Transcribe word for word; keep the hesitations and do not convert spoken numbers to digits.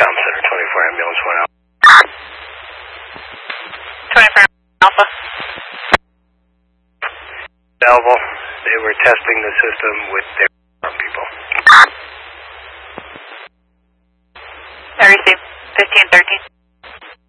Tom Center, twenty-four ambulance one out. twenty-four Alpha. Belleville, they were testing the system with their people. I received fifteen thirteen.